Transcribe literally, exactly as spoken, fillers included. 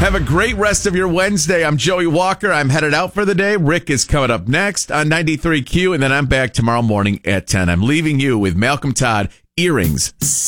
Have a great rest of your Wednesday. I'm Joey Walker. I'm headed out for the day. Rick is coming up next on ninety-three Q, and then I'm back tomorrow morning at ten. I'm leaving you with Malcolm Todd, Earrings.